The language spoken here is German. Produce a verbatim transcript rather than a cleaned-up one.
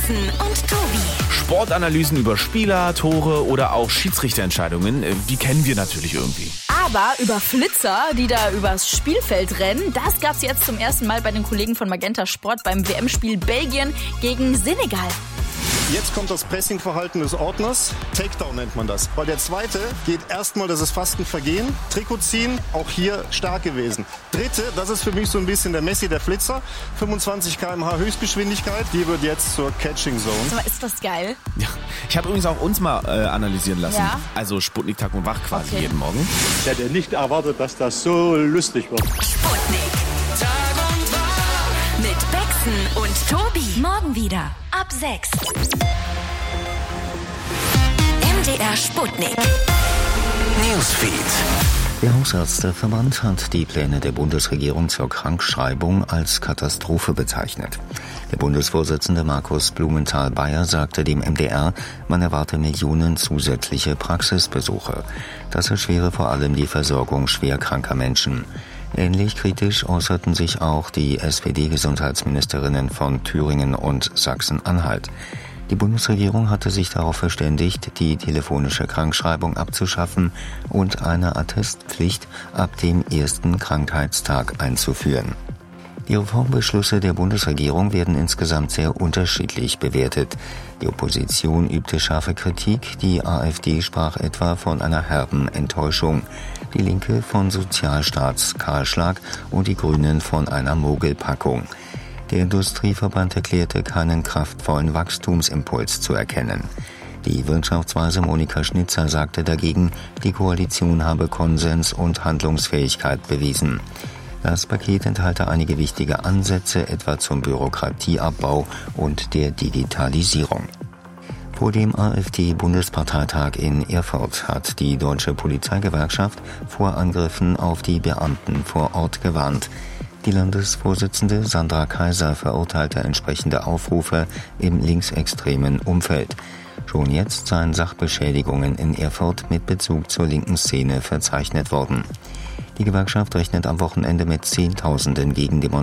Matzen und Tobi. Sportanalysen über Spieler, Tore oder auch Schiedsrichterentscheidungen, die kennen wir natürlich irgendwie. Aber über Flitzer, die da übers Spielfeld rennen, das gab's jetzt zum ersten Mal bei den Kollegen von Magenta Sport beim W M-Spiel Belgien gegen Senegal. Jetzt kommt das Pressingverhalten des Ordners. Takedown nennt man das. Weil der zweite geht erstmal, das ist fast ein Vergehen. Trikot ziehen, auch hier stark gewesen. Dritte, das ist für mich so ein bisschen der Messi, der Flitzer. fünfundzwanzig Kilometer pro Stunde Höchstgeschwindigkeit. Die wird jetzt zur Catching Zone. Sag mal, ist das geil? Ja, ich habe übrigens auch uns mal äh, analysieren lassen. Ja? Also Sputnik Tag und Wach quasi Okay. jeden Morgen. Ich hätte nicht erwartet, dass das so lustig wird. Sputnik. Tag und Wach. Mit Bexen und Tobi. Morgen wieder. Ab sechs. M D R Sputnik. Newsfeed. Der Hausärzteverband hat die Pläne der Bundesregierung zur Krankschreibung als Katastrophe bezeichnet. Der Bundesvorsitzende Markus Blumenthal-Bayer sagte dem M D R, man erwarte Millionen zusätzliche Praxisbesuche. Das erschwere vor allem die Versorgung schwerkranker Menschen. Ähnlich kritisch äußerten sich auch die S P D-Gesundheitsministerinnen von Thüringen und Sachsen-Anhalt. Die Bundesregierung hatte sich darauf verständigt, die telefonische Krankschreibung abzuschaffen und eine Attestpflicht ab dem ersten Krankheitstag einzuführen. Die Reformbeschlüsse der Bundesregierung werden insgesamt sehr unterschiedlich bewertet. Die Opposition übte scharfe Kritik, die AfD sprach etwa von einer herben Enttäuschung, die Linke von Sozialstaatskahlschlag und die Grünen von einer Mogelpackung. Der Industrieverband erklärte, keinen kraftvollen Wachstumsimpuls zu erkennen. Die Wirtschaftsweise Monika Schnitzer sagte dagegen, die Koalition habe Konsens und Handlungsfähigkeit bewiesen. Das Paket enthalte einige wichtige Ansätze, etwa zum Bürokratieabbau und der Digitalisierung. Vor dem AfD-Bundesparteitag in Erfurt hat die Deutsche Polizeigewerkschaft vor Angriffen auf die Beamten vor Ort gewarnt. Die Landesvorsitzende Sandra Kaiser verurteilte entsprechende Aufrufe im linksextremen Umfeld. Schon jetzt seien Sachbeschädigungen in Erfurt mit Bezug zur linken Szene verzeichnet worden. Die Gewerkschaft rechnet am Wochenende mit Zehntausenden Gegendemonstrationen.